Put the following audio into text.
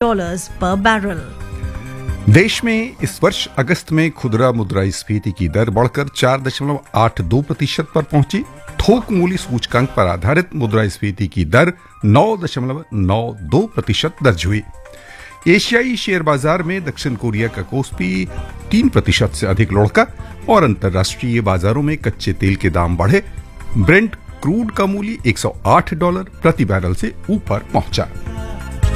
$2 per barrel. देश में इस वर्ष अगस्त में खुदरा मुद्रास्फीति की दर बढ़कर 4.82% पर पहुंची। थोक मूल्य सूचकांक पर आधारित मुद्रास्फीति की दर 9.92% दर्ज हुई। एशियाई शेयर बाजार में दक्षिण कोरिया का कोस्पी 3% से अधिक लुढ़का और अंतर्राष्ट्रीय बाजारों में कच्चे तेल के दाम बढ़े। ब्रेंट क्रूड का मूल्य $108 प्रति बैरल से ऊपर पहुंचा।